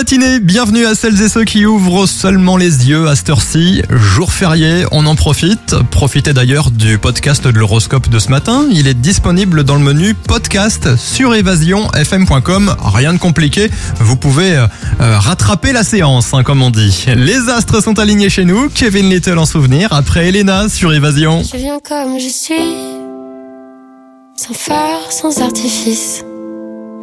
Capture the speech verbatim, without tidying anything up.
matinée, bienvenue à celles et ceux qui ouvrent seulement les yeux à cette heure-ci. Jour férié, on en profite. Profitez d'ailleurs du podcast de l'horoscope de ce matin. Il est disponible dans le menu podcast sur évasion f m point com. Rien de compliqué, vous pouvez euh, rattraper la séance, hein, comme on dit. Les astres sont alignés chez nous. Kevin Little en souvenir, après Elena sur Évasion. Je viens comme je suis, sans phare, sans artifice.